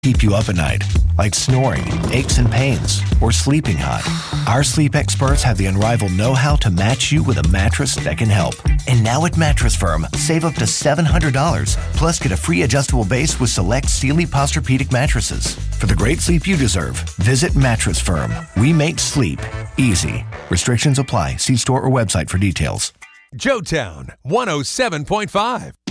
keep you up at night, like snoring, aches and pains, or sleeping hot. Our sleep experts have the unrivaled know-how to match you with a mattress that can help. And now at Mattress Firm, save up to $700, plus get a free adjustable base with select Sealy Posturepedic mattresses. For the great sleep you deserve, visit Mattress Firm. We make sleep easy. Restrictions apply. See store or website for details. Joetown 107.5.